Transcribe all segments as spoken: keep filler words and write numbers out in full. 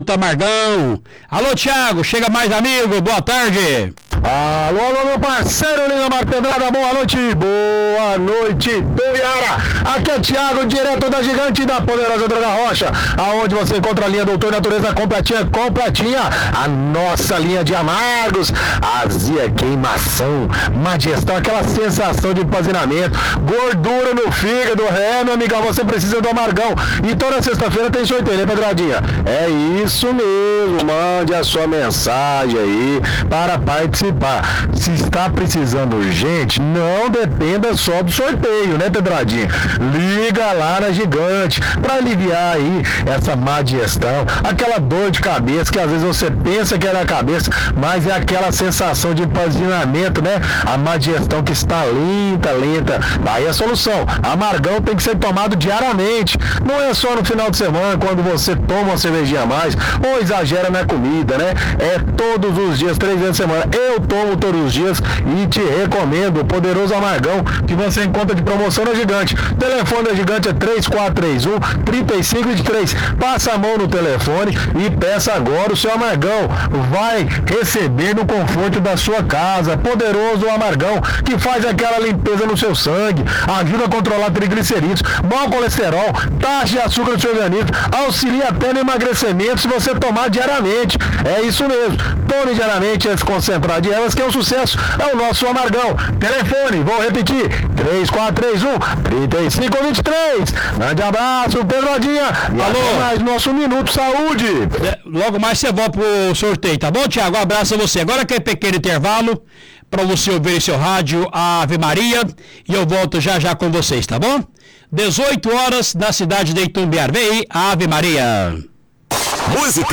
escuta Amargão. Alô, Thiago, chega mais amigo, boa tarde. Alô, alô, meu parceiro Lindomar Pedrada, boa noite, boa noite, Tuiara. Aqui é Thiago, direto da Gigante da Poderosa Droga Rocha, aonde você encontra a linha Doutor Natureza completinha, completinha, a nossa linha de amargos, azia, queimação, má digestão, aquela sensação de empanzinamento, gordura no fígado, é, meu amigão, você precisa do Amargão. E toda sexta-feira tem sorteio, né, Pedradinha? É isso mesmo, mande a sua mensagem aí para participar. Se está precisando urgente, não dependa só do sorteio, né, Pedradinha? Liga lá na Gigante para aliviar aí essa má digestão, aquela dor de cabeça que às vezes você pensa que é na cabeça, mas é aquela sensação de empanzinamento, né? A má digestão que está lenta, lenta. Daí a solução, Amargão tem que ser tomado diariamente, não é só no final de semana, quando você toma uma cervejinha a mais ou exagera na comida, né? É todos os dias, três vezes por semana. Eu tomo todos os dias e te recomendo o poderoso Amargão que você encontra de promoção na Gigante. O telefone da Gigante é três quatro três um, três cinco dois três. Passa a mão no telefone e peça agora o seu Amargão. Vai receber no conforto da sua casa. Poderoso Amargão que faz aquela limpeza no seu sangue, ajuda a controlar triglicerídeos, mau colesterol, taxa de açúcar no seu organismo, auxilia até no emagrecimento se você tomar diariamente. É isso mesmo. Tome diariamente esse concentrado de ervas que é um sucesso. É o nosso Amargão. Telefone, vou repetir, três quatro três um, três cinco dois três. Grande abraço, Pedrodinha. E alô, até mais nosso Minuto Saúde. É, logo mais você volta pro sorteio, tá bom, Thiago? Um abraço a você. Agora aquele pequeno intervalo para você ouvir em seu rádio a Ave Maria e eu volto já já com vocês, tá bom? dezoito horas da cidade de Itumbiara. Vem aí a Ave Maria. Música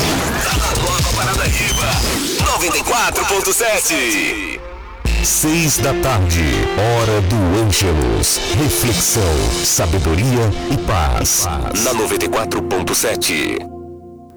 da nova Paranaíba noventa e quatro ponto sete. Seis da tarde, hora do Ângelus. Reflexão, sabedoria e paz. Na noventa e quatro ponto sete.